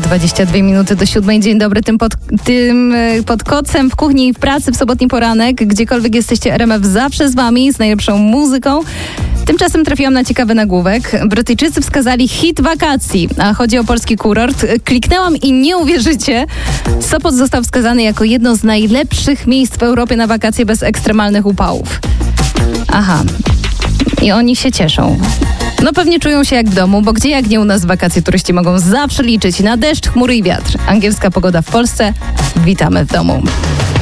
22 minuty do 7. Dzień dobry, tym pod kocem, w kuchni i w pracy w sobotni poranek. Gdziekolwiek jesteście, RMF zawsze z wami, z najlepszą muzyką. Tymczasem trafiłam na ciekawy nagłówek. Brytyjczycy wskazali hit wakacji, a chodzi o polski kurort. Kliknęłam i nie uwierzycie, Sopot został wskazany jako jedno z najlepszych miejsc w Europie na wakacje bez ekstremalnych upałów. Aha. I oni się cieszą. No pewnie czują się jak w domu, bo gdzie jak nie u nas w wakacje turyści mogą zawsze liczyć na deszcz, chmury i wiatr. Angielska pogoda w Polsce. Witamy w domu.